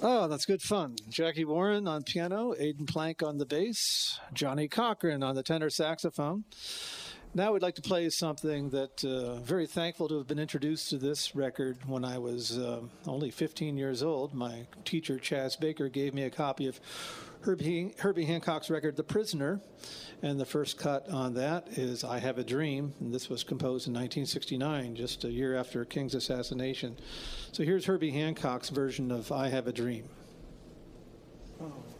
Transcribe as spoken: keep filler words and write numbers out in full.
Oh, that's good fun. Jackie Warren on piano, Aidan Plank on the bass, Johnny Cochran on the tenor saxophone. Now we'd like to play something that uh, very thankful to have been introduced to this record when I was uh, only fifteen years old. My teacher, Chaz Baker, gave me a copy of Herbie, Herbie Hancock's record, The Prisoner, and the first cut on that is I Have a Dream, and this was composed in nineteen sixty-nine, just a year after King's assassination. So here's Herbie Hancock's version of I Have a Dream. Oh.